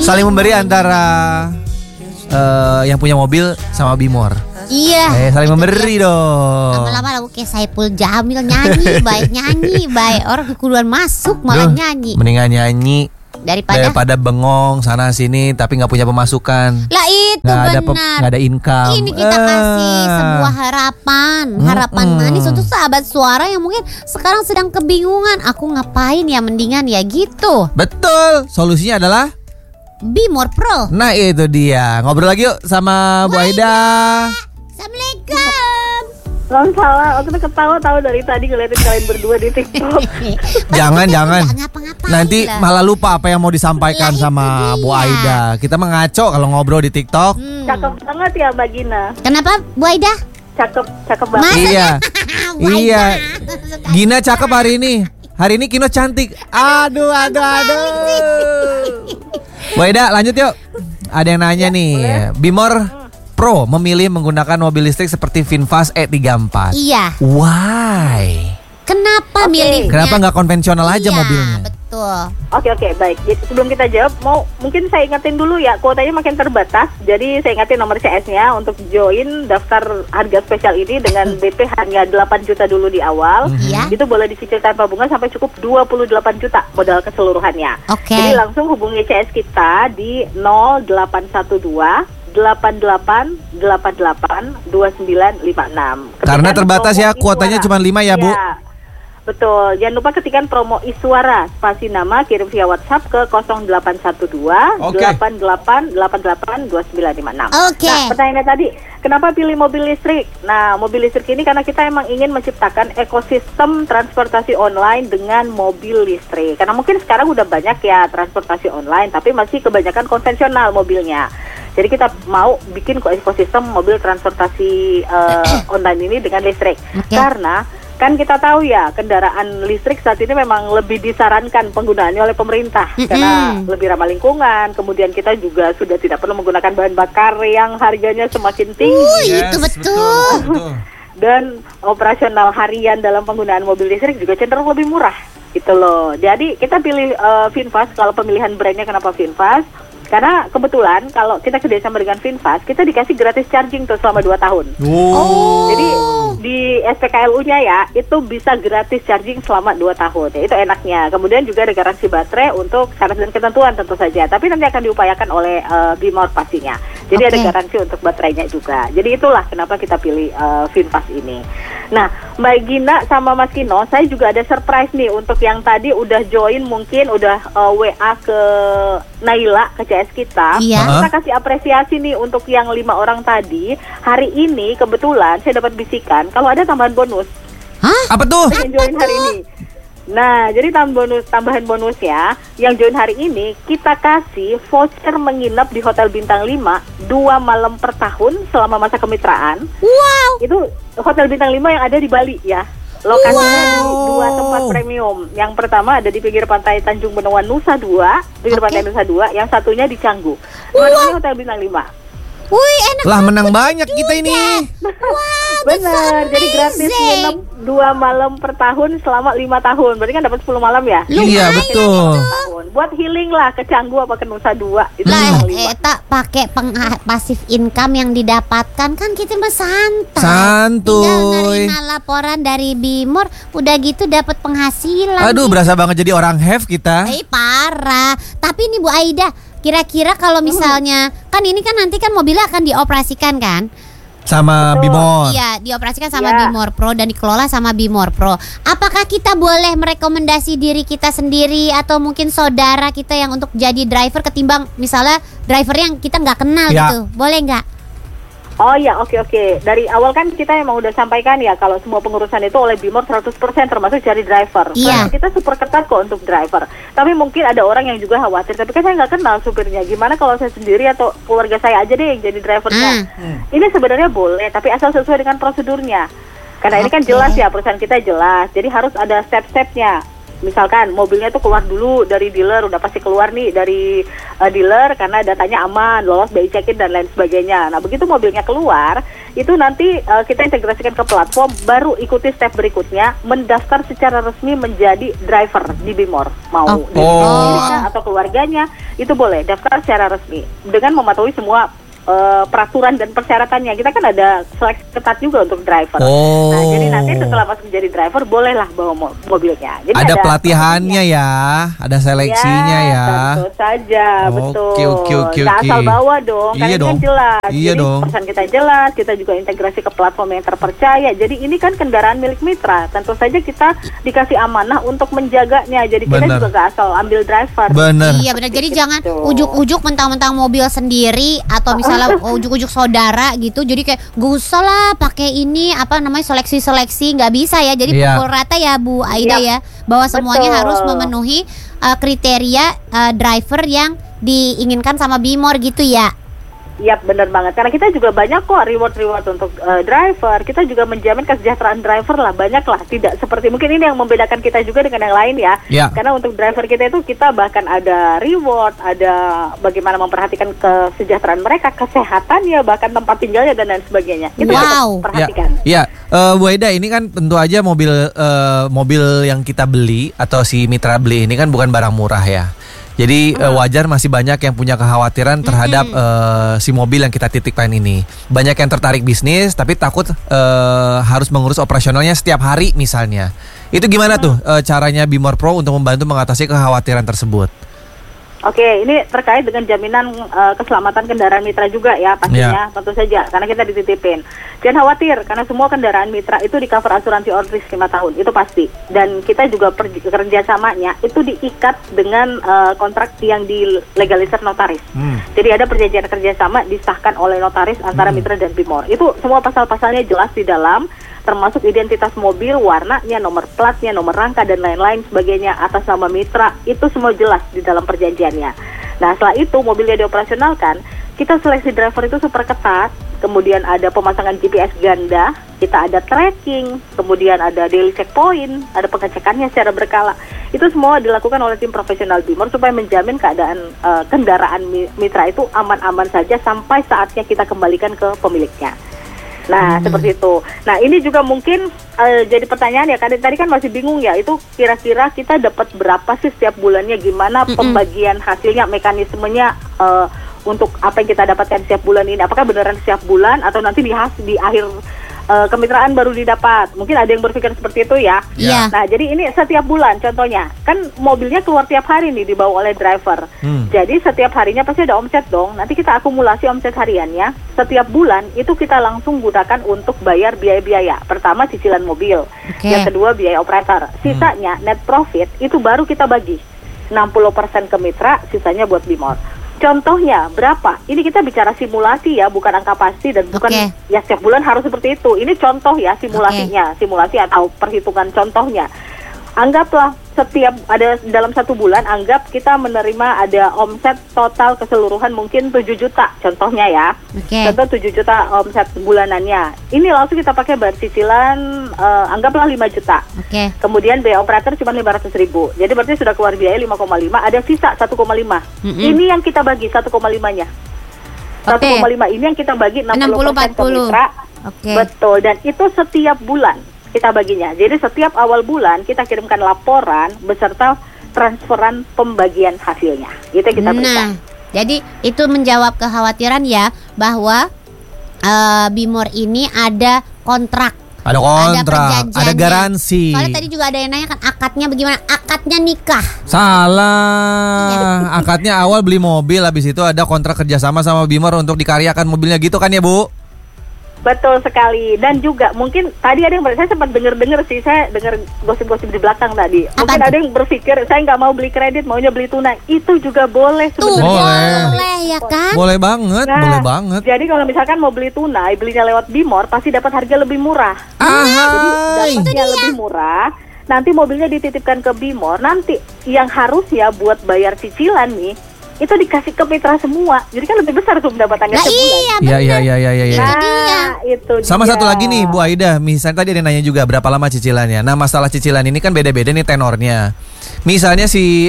Saling memberi antara yang punya mobil sama Bimor. Iya. Saling memberi dong. Lama-lama lagu kayak Saipul Jamil nyanyi baik. Orang kekuluan masuk malah nyanyi. Mendingan nyanyi daripada bengong sana sini tapi nggak punya pemasukan. Lah itu benar. Nggak ada income. Ini kita kasih sebuah harapan manis untuk sahabat suara yang mungkin sekarang sedang kebingungan. Aku ngapain ya, mendingan ya gitu. Betul. Solusinya adalah Bimor Pro. Nah itu dia. Ngobrol lagi yuk sama Bu Aida. Assalamualaikum. Salam. Aku tuh ketawa tahu dari tadi ngeliatin kalian berdua di TikTok. Jangan. Nanti lah. malah lupa apa yang mau disampaikan sama Bu Aida. Kita mengaco kalau ngobrol di TikTok. Cakep banget ya Mbak Gina. Kenapa Bu Aida? Cakep banget. Iya. Gina cakep hari ini. Hari ini Kino cantik. Aduh. Bu Aida lanjut yuk. Ada yang nanya nih. Bimor Pro memilih menggunakan mobil listrik seperti VinFast E34. Iya. Why? Kenapa milihnya? Kenapa nggak konvensional aja mobilnya? Betul. Oke, baik. Jadi sebelum kita jawab, mungkin saya ingetin dulu ya, kuotanya makin terbatas. Jadi saya ingetin nomor CS-nya untuk join daftar harga spesial ini dengan BP hanya 8 juta dulu di awal. Itu boleh dicicil tanpa bunga sampai cukup 28 juta modal keseluruhannya. Jadi langsung hubungi CS kita di 0812 88 2956. Karena terbatas ya, kuotanya cuma 5 ya, Bu. Ya, betul. Jangan lupa ketikkan promo Iswara, spasi nama, kirim via WhatsApp ke 0812 88 2956. Nah, pertanyaannya tadi, kenapa pilih mobil listrik? Nah, mobil listrik ini karena kita emang ingin menciptakan ekosistem transportasi online dengan mobil listrik. Karena mungkin sekarang udah banyak ya transportasi online, tapi masih kebanyakan konvensional mobilnya. Jadi kita mau bikin ekosistem mobil transportasi online ini dengan listrik. Karena kan kita tahu ya, kendaraan listrik saat ini memang lebih disarankan penggunaannya oleh pemerintah. Karena lebih ramah lingkungan. Kemudian kita juga sudah tidak perlu menggunakan bahan bakar yang harganya semakin tinggi. Itu betul. Dan operasional harian dalam penggunaan mobil listrik juga cenderung lebih murah. Gitu loh. Jadi kita pilih VinFast. Kalau pemilihan brandnya kenapa VinFast? Karena kebetulan kalau kita kerjasama dengan VinFast, kita dikasih gratis charging tuh selama 2 tahun. Jadi di SPKLU-nya ya, itu bisa gratis charging selama 2 tahun. Ya, itu enaknya. Kemudian juga ada garansi baterai untuk syarat dan ketentuan tentu saja. Tapi nanti akan diupayakan oleh Bimor pastinya. Jadi ada garansi untuk baterainya juga. Jadi itulah kenapa kita pilih VinFast ini. Nah, Mbak Gina sama Mas Kino, saya juga ada surprise nih untuk yang tadi udah join, mungkin udah WA ke Naila, ke CS kita. Kita kasih apresiasi nih untuk yang 5 orang tadi. Hari ini kebetulan saya dapat bisikan kalau ada tambahan bonus. Apa tuh? Yang join hari ini. Nah, jadi tambahan bonusnya yang join hari ini kita kasih voucher menginap di Hotel Bintang 5 2 malam per tahun selama masa kemitraan. Wow. Itu Hotel Bintang 5 yang ada di Bali ya. Lokasinya di 2 tempat premium. Yang pertama ada di pinggir pantai Tanjung Benoa Nusa 2, pinggir pantai Nusa 2, yang satunya di Canggu. Dua-duanya Hotel Bintang 5. Wih, enak. Lah menang banyak kita ini. Wah, benar. Jadi gratis nginep 2 malam per tahun selama 5 tahun. Berarti kan dapat 10 malam ya? Iya, betul. Buat healing lah ke Canggu apa ke Nusa 2 itu. Lah, eta pakai pasif income yang didapatkan kan kita mah santai. Tinggal nerima laporan dari Bimor, udah gitu dapat penghasilan. Aduh, berasa banget jadi orang have kita. Parah. Tapi ini Bu Aida, kira-kira kalau misalnya kan ini kan nanti kan mobilnya akan dioperasikan kan? Sama Bimor. Iya, dioperasikan sama Bimor Pro dan dikelola sama Bimor Pro. Apakah kita boleh merekomendasi diri kita sendiri atau mungkin saudara kita yang untuk jadi driver ketimbang misalnya driver yang kita nggak kenal gitu? Boleh nggak? Oh iya, oke. Dari awal kan kita emang udah sampaikan ya kalau semua pengurusan itu oleh Bimor 100% termasuk cari driver. Iya. Kita super ketat kok untuk driver. Tapi mungkin ada orang yang juga khawatir, tapi kan saya nggak kenal supirnya. Gimana kalau saya sendiri atau keluarga saya aja deh yang jadi drivernya? Ini sebenarnya boleh, tapi asal sesuai dengan prosedurnya. Karena ini kan jelas ya, perusahaan kita jelas. Jadi harus ada step-stepnya. Misalkan mobilnya tuh keluar dulu dari dealer, udah pasti keluar nih dari dealer karena datanya aman, lolos BI check-in dan lain sebagainya. Nah, begitu mobilnya keluar, itu nanti kita integrasikan ke platform, baru ikuti step berikutnya, mendaftar secara resmi menjadi driver di Bimor. Mau diri atau keluarganya. itu boleh daftar secara resmi dengan mematuhi semua peraturan dan persyaratannya. Kita kan ada seleksi ketat juga untuk driver. Nah, jadi nanti setelah masuk menjadi driver bolehlah bawa mobilnya. Jadi ada pelatihannya ya, ada seleksinya ya. Tentu saja, betul. Oke. Nggak asal bawa dong, Iya kan dong. kan jelas. Iya jadi dong. pesan kita jelas, kita juga integrasi ke platform yang terpercaya. Jadi ini kan kendaraan milik mitra. Tentu saja kita dikasih amanah untuk menjaganya. Jadi kita Bener. juga nggak asal ambil driver. Bener. Iya benar. Jadi Gitu. jangan ujuk-ujuk mentang-mentang mobil sendiri atau misalnya ujuk-ujuk saudara gitu. Jadi kayak gak usah lah pakai ini apa namanya seleksi-seleksi, nggak bisa ya. Jadi Iya. pukul rata ya Bu Aida Iya. ya, bahwa semuanya Betul. harus memenuhi kriteria driver yang diinginkan sama Bimor gitu ya. Yap, benar banget. Karena kita juga banyak kok reward untuk driver. Kita juga menjamin kesejahteraan driver lah, banyak lah. Tidak seperti mungkin ini yang membedakan kita juga dengan yang lain ya. Ya. Karena untuk driver kita itu kita bahkan ada reward, ada bagaimana memperhatikan kesejahteraan mereka, kesehatannya, bahkan tempat tinggalnya dan lain sebagainya. Kita Wow. tetap perhatikan. Ya, Bu Aida, ini kan tentu aja mobil yang kita beli atau si mitra beli ini kan bukan barang murah ya. Jadi wajar masih banyak yang punya kekhawatiran terhadap si mobil yang kita titipkan ini. Banyak yang tertarik bisnis tapi takut harus mengurus operasionalnya setiap hari misalnya. Itu gimana tuh caranya Bimor Pro untuk membantu mengatasi kekhawatiran tersebut? Oke, ini terkait dengan jaminan keselamatan kendaraan mitra juga ya pastinya, tentu saja, karena kita dititipin. Jangan khawatir, karena semua kendaraan mitra itu di cover asuransi on risk 5 tahun, itu pasti. Dan kita juga kerjasamanya itu diikat dengan kontrak yang dilegalisir notaris. Jadi ada perjanjian kerjasama disahkan oleh notaris antara mitra dan Bimor. Itu semua pasal-pasalnya jelas di dalam, termasuk identitas mobil, warnanya, nomor platnya, nomor rangka, dan lain-lain sebagainya atas nama mitra, itu semua jelas di dalam perjanjiannya. Nah, setelah itu mobilnya dioperasionalkan, kita seleksi driver itu super ketat, kemudian ada pemasangan GPS ganda, kita ada tracking, kemudian ada daily checkpoint, ada pengecekannya secara berkala. Itu semua dilakukan oleh tim profesional Bimor supaya menjamin keadaan kendaraan mitra itu aman-aman saja sampai saatnya kita kembalikan ke pemiliknya. Nah, seperti itu. Nah, ini juga mungkin jadi pertanyaan ya, tadi kan masih bingung ya, itu kira-kira kita dapat berapa sih setiap bulannya, gimana pembagian hasilnya, mekanismenya untuk apa yang kita dapatkan setiap bulan ini, apakah beneran setiap bulan atau nanti di akhir kemitraan baru didapat. Mungkin ada yang berpikir seperti itu ya. Iya. Nah, jadi ini setiap bulan contohnya. Kan mobilnya keluar tiap hari nih dibawa oleh driver. Jadi setiap harinya pasti ada omset dong. Nanti kita akumulasi omset hariannya. Setiap bulan itu kita langsung gunakan untuk bayar biaya-biaya. Pertama cicilan mobil. Oke. Yang kedua biaya operator. Sisanya net profit itu baru kita bagi. 60% ke mitra, sisanya buat Bimor. Contohnya berapa? Ini kita bicara simulasi ya, bukan angka pasti dan bukan ya setiap bulan harus seperti itu. Ini contoh ya simulasinya, simulasi atau perhitungan contohnya. Anggaplah setiap ada dalam satu bulan, anggap kita menerima ada omset total keseluruhan mungkin 7 juta contohnya ya. Contoh 7 juta omset bulanannya. Ini langsung kita pakai bayar cicilan anggaplah 5 juta. Kemudian biaya operator cuma 500.000. Jadi berarti sudah keluar biaya 5,5, ada sisa 1,5. Ini yang kita bagi 1,5-nya. 1,5 ini yang kita bagi 60% ke mitra. Betul, dan itu setiap bulan kita baginya. Jadi setiap awal bulan kita kirimkan laporan beserta transferan pembagian hasilnya. Itu yang kita berikan. Jadi itu menjawab kekhawatiran ya bahwa Bimor ini ada kontrak. Ada kontrak, ada garansi. Soalnya tadi juga ada yang nanya kan akadnya bagaimana? Akadnya nikah. Salah. Akadnya awal beli mobil, habis itu ada kontrak kerjasama sama Bimor untuk dikaryakan mobilnya gitu kan ya Bu? Betul sekali. Dan juga mungkin tadi ada yang saya sempat dengar sih, saya dengar gosip-gosip di belakang tadi. Mungkin ada yang berpikir saya nggak mau beli kredit, maunya beli tunai. Itu juga boleh sebenarnya. Boleh ya kan? Boleh banget, boleh banget. Jadi kalau misalkan mau beli tunai, belinya lewat Bimor pasti dapat harga lebih murah. Jadi dapatnya lebih murah. Nanti mobilnya dititipkan ke Bimor, nanti yang harus ya buat bayar cicilan nih itu dikasih ke mitra semua. Jadi kan lebih besar tuh pendapatannya sebulan. Iya. Nah, itu sama dia. satu lagi nih Bu Aida, misalnya tadi ada yang nanya juga berapa lama cicilannya. Nah, masalah cicilan ini kan beda-beda nih tenornya. Misalnya si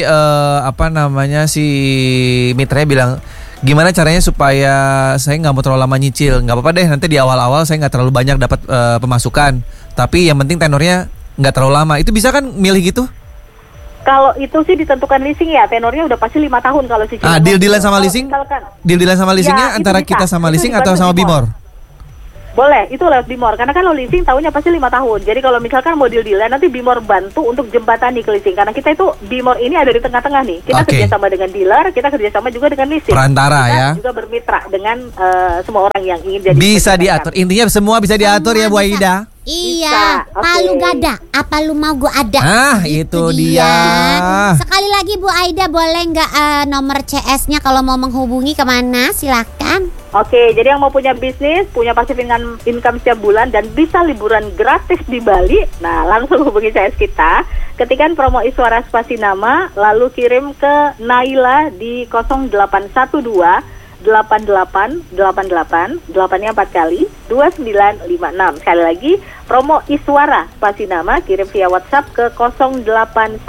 si mitranya bilang, gimana caranya supaya saya nggak mau terlalu lama nyicil? Nggak apa-apa deh, nanti di awal-awal saya nggak terlalu banyak dapat pemasukan. Tapi yang penting tenornya nggak terlalu lama. Itu bisa kan milih gitu? Kalau itu sih ditentukan leasing ya, tenornya udah pasti 5 tahun kalau cicilan. Deal-dealan sama leasing? Deal-dealan sama leasingnya antara kita sama leasing atau sama Bimor? Boleh, itu lewat Bimor. Karena kan lo leasing tahunnya pasti 5 tahun. Jadi kalau misalkan mau deal-dealan, nanti Bimor bantu untuk jembatani ke leasing. Karena kita itu, Bimor ini ada di tengah-tengah nih. Kita kerjasama dengan dealer, kita kerjasama juga dengan leasing. Perantara kita ya. Juga bermitra dengan semua orang yang ingin jadi. Bisa diatur. Intinya semua bisa diatur ya Bu Aida. Iya, palu gada. Apa lu mau gua ada? Itu dia. Sekali lagi Bu Aida, boleh nggak nomor CS-nya kalau mau menghubungi kemana? Silakan. Oke, jadi yang mau punya bisnis, punya passive income setiap bulan dan bisa liburan gratis di Bali, nah langsung hubungi CS kita. Ketikkan promo Iswara spasi nama, lalu kirim ke Naila di 0812 8888 8-nya 4 kali 2956. Sekali lagi promo Iswara spasi nama, kirim via WhatsApp ke 0812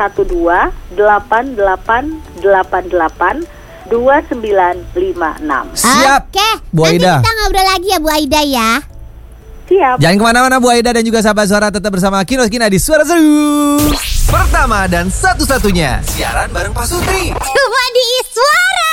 8888 2956. Siap. Oke, Bu Aida. Nanti kita ngobrol lagi ya Bu Aida ya. Siap. Jangan kemana-mana Bu Aida dan juga sahabat Suara, tetap bersama Kinos Kina di Suara Seru. Pertama dan satu-satunya siaran bareng Pak Sutri. Cuma di Iswara.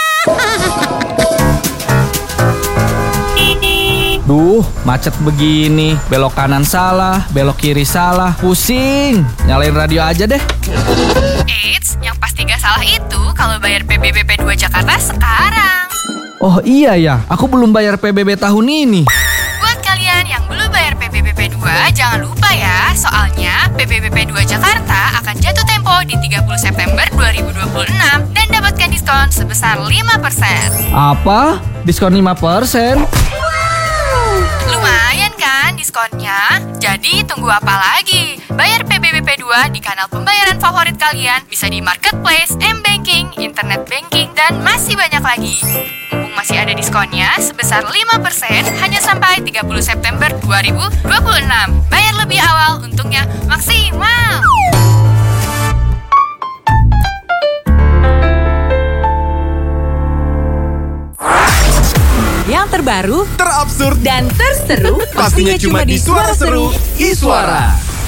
Duh, macet begini. Belok kanan salah, belok kiri salah. Pusing. Nyalain radio aja deh. Eits, yang pasti gak salah itu kalau bayar PBB 2 Jakarta sekarang. Oh iya ya, aku belum bayar PBB tahun ini. Buat kalian yang belum bayar PBB 2, jangan lupa ya. Soalnya PBB 2 Jakarta akan jatuh tempo di 30 September 2026 dan dapatkan diskon sebesar 5%. Apa? Diskon 5%? Lumayan kan diskonnya? Jadi tunggu apa lagi? Bayar PBB 2 di kanal pembayaran favorit kalian, bisa di marketplace, m-banking, internet banking, dan masih banyak lagi. Mumpung masih ada diskonnya sebesar 5% hanya sampai 30 September 2026. Bayar lebih awal, untungnya maksimal. Yang terbaru, terabsurd, dan terseru pastinya cuma di Suara Seru Iswara.